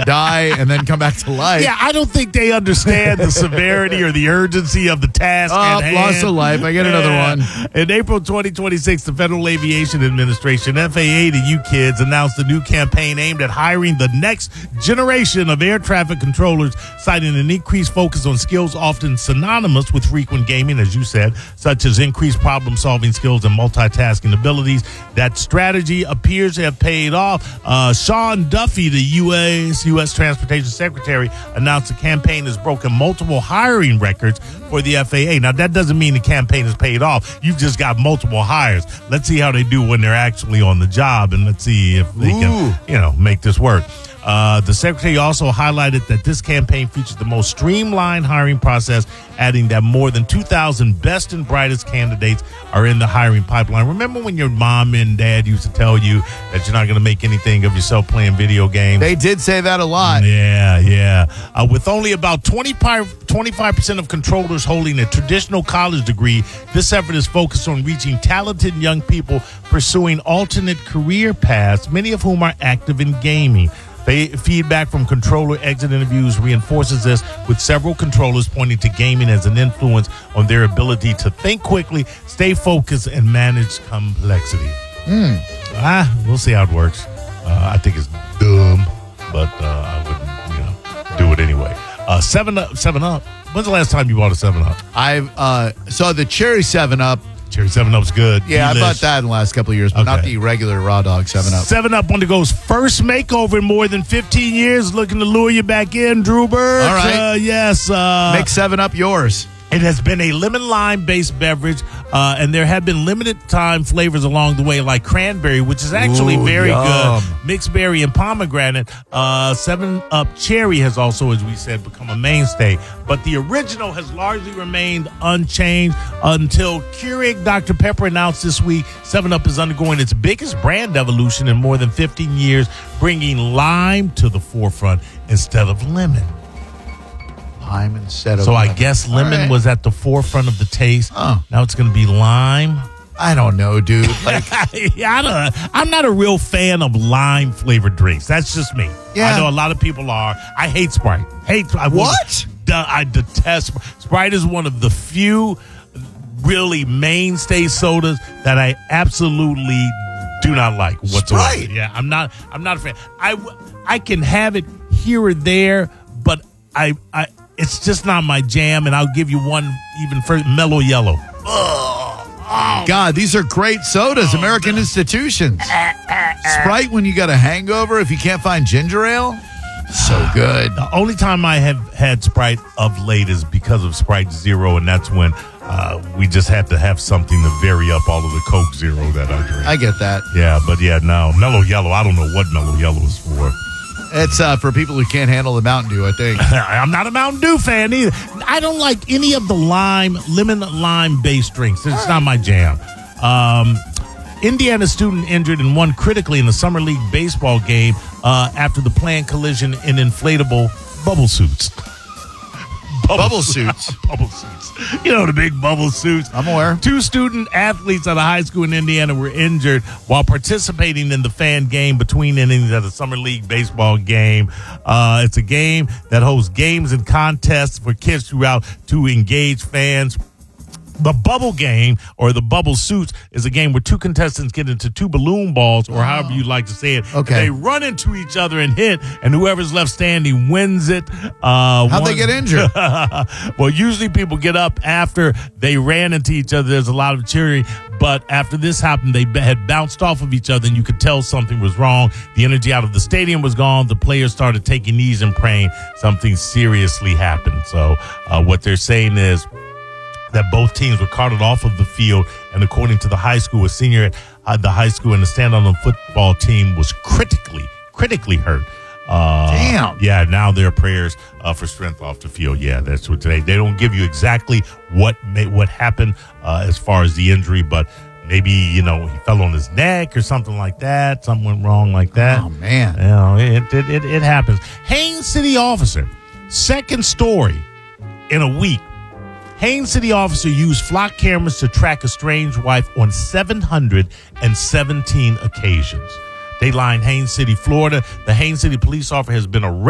die and then come back to life. Yeah, I don't think they understand the severity or the urgency of the task at hand. Loss of life. I get another one. In April 2026, the Federal Aviation Administration, FAA to you kids, announced a new campaign aimed at hiring the next generation of air traffic controllers, citing an increased focus on skills often synonymous with frequent gaming, as you said, such as increased problem-solving skills and multitasking abilities. That strategy appears to have paid off. Sean Duffy, the U.S. Transportation Secretary, announced the campaign has broken multiple hiring records for the FAA. Now, that doesn't mean the campaign has paid off. You've just got multiple hires. Let's see how they do when they're actually on the job, and let's see if they can, make this work. The secretary also highlighted that this campaign features the most streamlined hiring process, adding that more than 2,000 best and brightest candidates are in the hiring pipeline. Remember when your mom and dad used to tell you that you're not going to make anything of yourself playing video games? They did say that a lot. Yeah. With only about 25% of controllers holding a traditional college degree, this effort is focused on reaching talented young people pursuing alternate career paths, many of whom are active in gaming. Feedback from controller exit interviews reinforces this, with several controllers pointing to gaming as an influence on their ability to think quickly, stay focused, and manage complexity. We'll see how it works. I think it's dumb, but I wouldn't, do it anyway. 7-Up. When's the last time you bought a 7-Up? I saw the Cherry 7-Up. Cherry 7-Up's good. Yeah, I bought that in the last couple of years, but not the regular Raw Dog 7-Up. 7-Up undergoes first makeover in more than 15 years, looking to lure you back in, Drew Bird. All right. Yes. Make 7-Up yours. It has been a lemon-lime-based beverage, and there have been limited-time flavors along the way, like cranberry, which is actually very good, mixed berry and pomegranate. 7-Up Cherry has also, as we said, become a mainstay. But the original has largely remained unchanged until Keurig Dr. Pepper announced this week 7-Up is undergoing its biggest brand evolution in more than 15 years, bringing lime to the forefront instead of lemon. Lime instead of So I guess lemon was at the forefront of the taste. Oh. Now it's going to be lime. I don't know, dude. Like, I'm not a real fan of lime flavored drinks. That's just me. Yeah. I know a lot of people are. I hate Sprite. What? I detest Sprite. Is one of the few really mainstay sodas that I absolutely do not like whatsoever. Sprite. Yeah, I'm not a fan. I can have it here or there, but I it's just not my jam, and I'll give you one even further. Mellow Yellow. God, these are great sodas, American institutions. Sprite when you got a hangover, if you can't find ginger ale, so good. The only time I have had Sprite of late is because of Sprite Zero, and that's when we just had to have something to vary up all of the Coke Zero that I drink. I get that. Yeah, but no, Mellow Yellow, I don't know what Mellow Yellow is for. It's for people who can't handle the Mountain Dew, I think. I'm not a Mountain Dew fan either. I don't like any of the lemon lime-based drinks. It's not my jam. Indiana student injured and one critically in the Summer League baseball game after the planned collision in inflatable bubble suits. Bubble suits. Bubble suits. You know, the big bubble suits. I'm aware. 2 student athletes at a high school in Indiana were injured while participating in the fan game between innings at a Summer League baseball game. It's a game that hosts games and contests for kids throughout to engage fans. The bubble game, or the bubble suits, is a game where 2 contestants get into 2 balloon balls, or however you like to say it. Okay. They run into each other and hit, and whoever's left standing wins it. How'd they get injured? Well, usually people get up after they ran into each other. There's a lot of cheering. But after this happened, they had bounced off of each other, and you could tell something was wrong. The energy out of the stadium was gone. The players started taking knees and praying something seriously happened. So what they're saying is that both teams were carted off of the field, and according to the high school, a senior at the high school and the stand-on football team was critically hurt. Damn. Yeah, now their prayers for strength off the field. Yeah, that's what today. They don't give you exactly what happened as far as the injury, but maybe, he fell on his neck or something like that. Something went wrong like that. Oh, man. It happens. Haines City officer, second story in a week. Haines City officer used flock cameras to track a estranged wife on 717 occasions. Dateline, Haines City, Florida. The Haines City police officer has been arrested